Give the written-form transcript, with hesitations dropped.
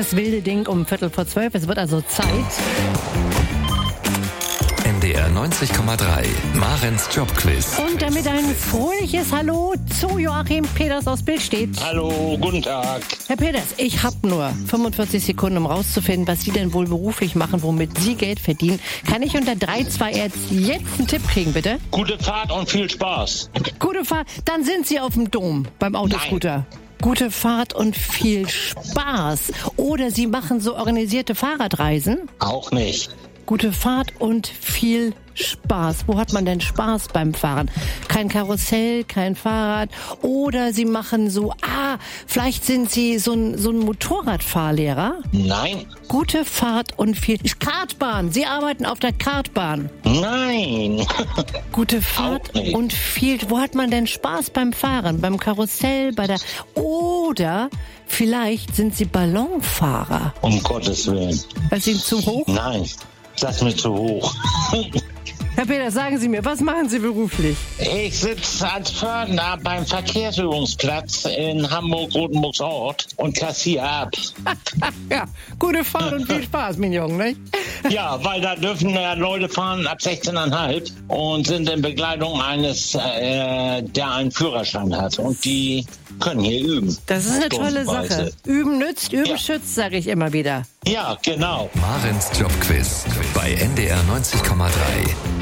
das wilde Ding um 11:45. Es wird also Zeit. NDR 90,3, Marens Jobquiz. Und damit ein fröhliches Hallo zu Joachim Peters aus Bild steht. Hallo, guten Tag. Herr Peters, ich habe nur 45 Sekunden, um rauszufinden, was Sie denn wohl beruflich machen, womit Sie Geld verdienen. Kann ich unter 3-2 jetzt einen Tipp kriegen, bitte? Gute Fahrt und viel Spaß. Gute Fahrt, dann sind Sie auf dem Dom beim Autoscooter. Gute Fahrt und viel Spaß. Oder Sie machen so organisierte Fahrradreisen. Auch nicht. Gute Fahrt und viel Spaß. Wo hat man denn Spaß beim Fahren? Kein Karussell, kein Fahrrad. Oder Sie machen so, vielleicht sind Sie so ein Motorradfahrlehrer? Nein. Gute Fahrt und viel Kartbahn. Sie arbeiten auf der Kartbahn. Nein. Gute Fahrt und viel. Wo hat man denn Spaß beim Fahren? Beim Karussell, oder vielleicht sind Sie Ballonfahrer. Um Gottes Willen. Das ist Ihnen zu hoch? Nein, das ist mir zu hoch. Herr Peter, sagen Sie mir, was machen Sie beruflich? Ich sitze als Pförtner beim Verkehrsübungsplatz in Hamburg-Rotenburgsort und kassiere ab. Ja, gute Fahrt und viel Spaß, mein Junge, nicht? Ja, weil da dürfen Leute fahren ab 16,5 und sind in Begleitung eines, der einen Führerschein hat. Und die können hier üben. Das ist eine tolle Sache. Üben nützt, üben schützt, sage ich immer wieder. Ja, genau. Marens Jobquiz bei NDR 90,3.